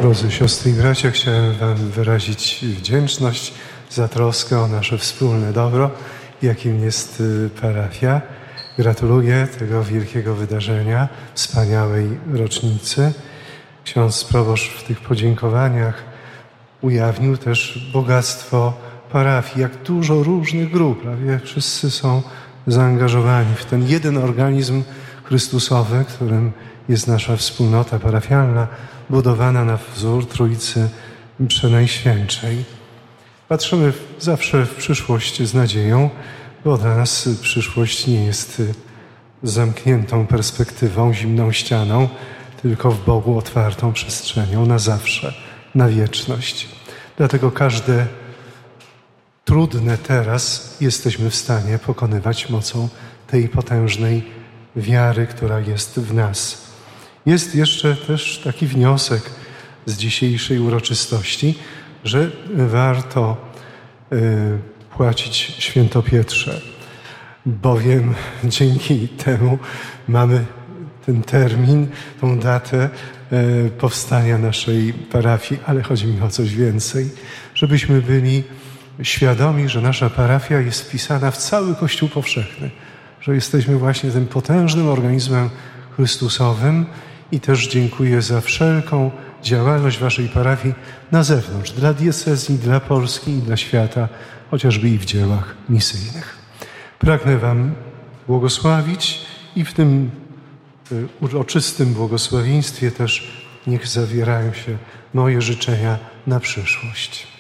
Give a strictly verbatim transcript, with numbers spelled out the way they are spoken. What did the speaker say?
Drodzy siostry i bracia, chciałem Wam wyrazić wdzięczność za troskę o nasze wspólne dobro, jakim jest parafia. Gratuluję tego wielkiego wydarzenia, wspaniałej rocznicy. Ksiądz proboszcz w tych podziękowaniach ujawnił też bogactwo parafii, jak dużo różnych grup, prawie wszyscy są zaangażowani w ten jeden organizm chrystusowy, którym jest nasza wspólnota parafialna, budowana na wzór Trójcy Przenajświętszej. Patrzymy zawsze w przyszłość z nadzieją, bo dla nas przyszłość nie jest zamkniętą perspektywą, zimną ścianą, tylko w Bogu otwartą przestrzenią na zawsze, na wieczność. Dlatego każde trudne teraz jesteśmy w stanie pokonywać mocą tej potężnej wiary, która jest w nas. Jest jeszcze też taki wniosek z dzisiejszej uroczystości, że warto y, płacić świętopietrze, bowiem dzięki temu mamy ten termin, tą datę y, powstania naszej parafii, ale chodzi mi o coś więcej, żebyśmy byli świadomi, że nasza parafia jest wpisana w cały Kościół powszechny, że jesteśmy właśnie tym potężnym organizmem chrystusowym i też dziękuję za wszelką działalność waszej parafii na zewnątrz, dla diecezji, dla Polski i dla świata, chociażby i w dziełach misyjnych. Pragnę wam błogosławić i w tym uroczystym błogosławieństwie też niech zawierają się moje życzenia na przyszłość.